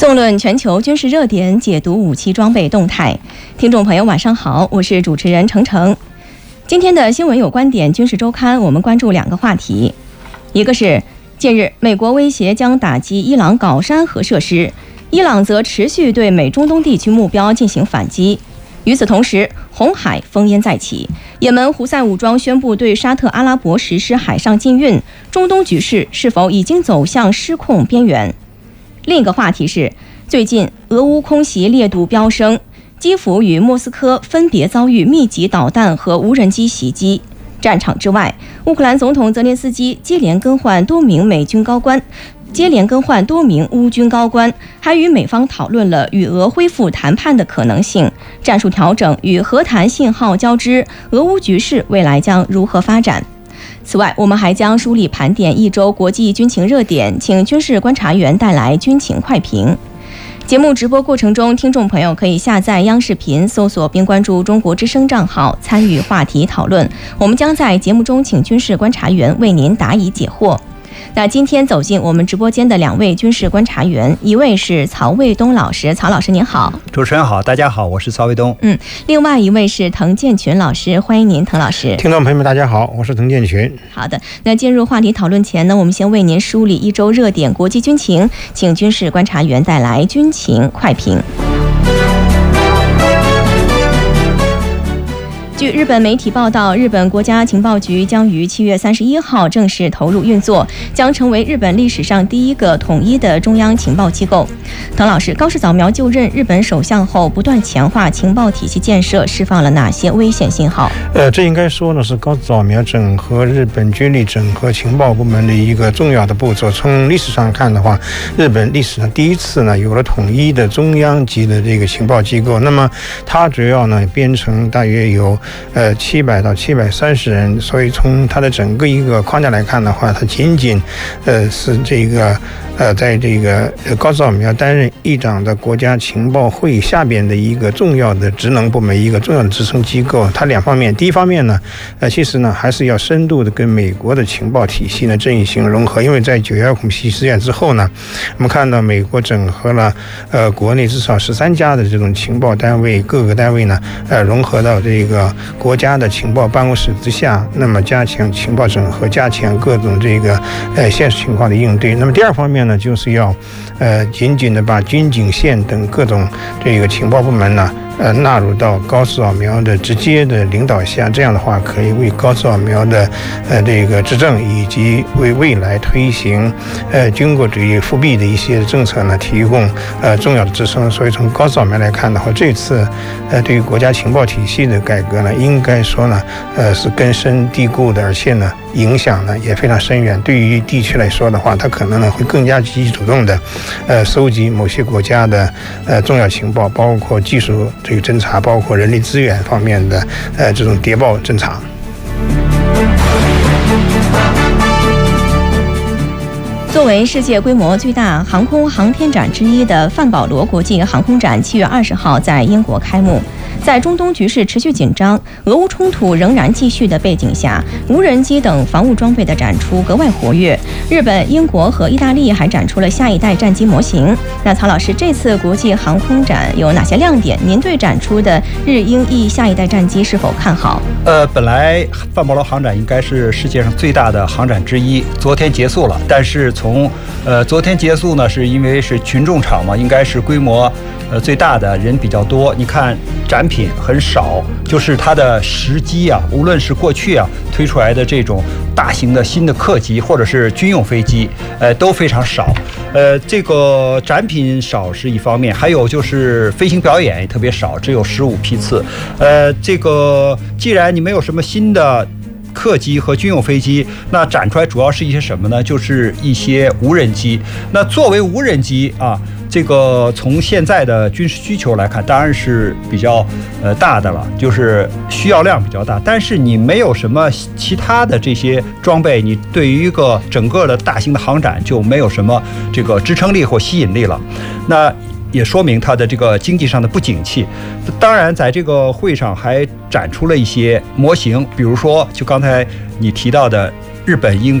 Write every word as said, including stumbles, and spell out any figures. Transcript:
纵论全球军事热点，解读武器装备动态。听众朋友晚上好，我是主持人程程。今天的新闻有观点军事周刊，我们关注两个话题。一个是近日美国威胁将打击伊朗镐山核设施，伊朗则持续对美中东地区目标进行反击。与此同时，红海烽烟再起，也门胡塞武装宣布对沙特阿拉伯实施海上禁运，中东局势是否已经走向失控边缘？另一个话题是，最近俄乌空袭烈度飙升，基辅与莫斯科分别遭遇密集导弹和无人机袭击。战场之外，乌克兰总统泽连斯基接连更换多名美军高官，接连更换多名乌军高官，还与美方讨论了与俄恢复谈判的可能性、战术调整与和谈信号交织，俄乌局势未来将如何发展？此外，我们还将梳理盘点一周国际军情热点，请军事观察员带来军情快评。节目直播过程中，听众朋友可以下载央视频，搜索并关注中国之声账号，参与话题讨论。我们将在节目中请军事观察员为您答疑解惑。那今天走进我们直播间的两位军事观察员，一位是曹卫东老师，曹老师您好。 主持人好，大家好，我是曹卫东。 嗯，另外一位是滕建群老师，欢迎您，滕老师。 听众朋友们大家好，我是滕建群。 好的，那进入话题讨论前呢，我们先为您梳理一周热点国际军情，请军事观察员带来军情快评。据日本媒体报道，日本国家情报局将于七月三十一号正式投入运作，将成为日本历史上第一个统一的中央情报机构。滕老师，高市早苗就任日本首相后，不断强化情报体系建设，释放了哪些危险信号？ 呃，这应该说呢是高市早苗整合日本军力、整合情报部门的一个重要的步骤。从历史上看的话，日本历史上第一次呢有了统一的中央级的这个情报机构。那么它主要呢编成大约有呃，七百到七百三十人，所以从它的整个一个框架来看的话，它仅仅，呃，是这个，呃，在这个高市早苗担任议长的国家情报会议下边的一个重要的职能部门，一个重要的支撑机构。它两方面，第一方面呢，呃，其实呢还是要深度的跟美国的情报体系呢进行融合，因为在九幺恐袭事件之后呢，我们看到美国整合了呃国内至少十三家的这种情报单位，各个单位呢，呃，融合到这个国家的情报办公室之下，那么加强情报整合，加强各种这个呃现实情况的应对。那么第二方面呢，就是要呃紧紧的把军警线等各种这个情报部门呢呃纳入到高市早苗的直接的领导下，这样的话可以为高市早苗的呃这个执政以及为未来推行呃军国主义复辟的一些政策呢提供呃重要的支撑。所以从高市早苗来看的话，这次呃对于国家情报体系的改革呢，应该说呢呃是根深蒂固的，而且呢影响呢也非常深远。对于地区来说的话，它可能呢会更加积极主动的呃收集某些国家的呃重要情报，包括技术这个侦查，包括人力资源方面的呃这种谍报侦查。 作为世界规模最大航空航天展之一的范保罗国际航空展，七月二十号在英国开幕。在中东局势持续紧张、俄乌冲突仍然继续的背景下，无人机等防务装备的展出格外活跃。日本、英国和意大利还展出了下一代战机模型。那曹老师，这次国际航空展有哪些亮点？您对展出的日英意下一代战机是否看好？ 呃，本来范保罗航展应该是世界上最大的航展之一，昨天结束了。但是从呃昨天结束呢，是因为是群众场嘛，应该是规模呃最大的，人比较多。你看展品很少，就是它的时机啊，无论是过去啊推出来的这种大型的新的客机或者是军用飞机，呃都非常少。呃，这个展品少是一方面，还有就是飞行表演也特别少，只有十五批次。呃，这个既然你没有什么新的客机和军用飞机，那展出来主要是一些什么呢？就是一些无人机。那作为无人机啊，这个从现在的军事需求来看，当然是比较呃大的了，就是需要量比较大。但是你没有什么其他的这些装备，你对于一个整个的大型的航展就没有什么这个支撑力或吸引力了。那也说明它的这个经济上的不景气。当然，在这个会上还展出了一些模型，比如说就刚才你提到的日本、英